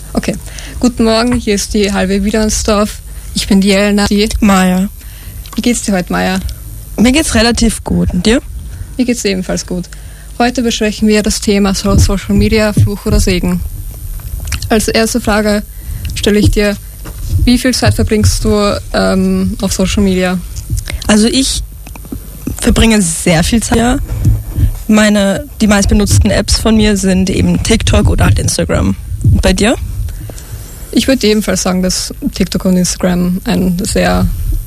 Okay. Guten Morgen, hier ist die halbe Wiedernsdorf. Ich bin die Jelena. Die Maja. Wie geht's dir heute, Maja? Mir geht's relativ gut. Und dir? Mir geht's ebenfalls gut. Heute besprechen wir das Thema Social Media, Fluch oder Segen. Als erste Frage stelle ich dir, wie viel Zeit verbringst du auf Social Media? Also ich verbringe sehr viel Zeit. Die meistbenutzten Apps von mir sind eben TikTok oder halt Instagram. Und bei dir? Ich würde ebenfalls sagen, dass TikTok und Instagram eine sehr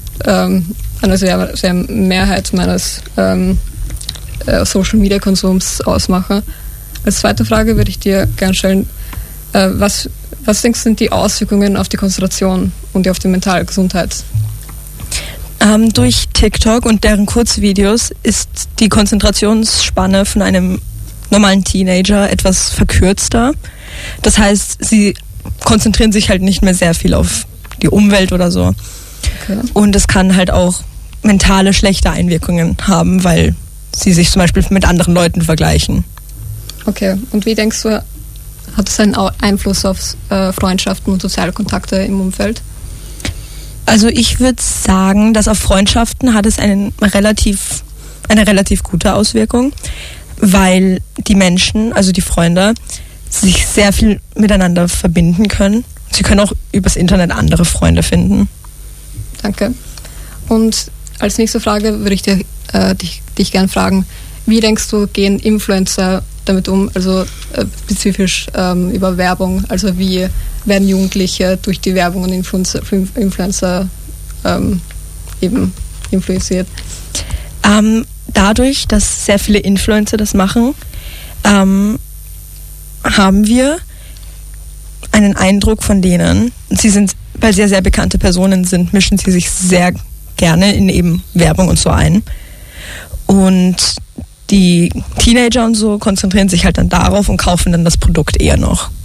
Mehrheit meines Social Media Konsums ausmachen. Als zweite Frage würde ich dir gerne stellen, was denkst du sind die Auswirkungen auf die Konzentration und auf die mentale Gesundheit? Durch TikTok und deren Kurzvideos ist die Konzentrationsspanne von einem normalen Teenager etwas verkürzter. Das heißt, sie konzentrieren sich halt nicht mehr sehr viel auf die Umwelt oder so. Okay. Und es kann halt auch mentale schlechte Einwirkungen haben, weil sie sich zum Beispiel mit anderen Leuten vergleichen. Okay, und wie denkst du, hat es einen Einfluss auf Freundschaften und soziale Kontakte im Umfeld? Also ich würde sagen, dass auf Freundschaften hat es eine relativ gute Auswirkung, weil die Menschen, also die Freunde, sich sehr viel miteinander verbinden können. Sie können auch übers Internet andere Freunde finden. Danke. Und als nächste Frage würde ich dich gerne fragen, wie denkst du, gehen Influencer damit um, also spezifisch über Werbung, also wie werden Jugendliche durch die Werbung und Influencer eben influenziert? Dadurch, dass sehr viele Influencer das machen, haben wir einen Eindruck von denen. Sie sind, weil sehr, sehr bekannte Personen sind, mischen sie sich sehr gerne in eben Werbung und so ein. Und die Teenager und so konzentrieren sich halt dann darauf und kaufen dann das Produkt eher noch.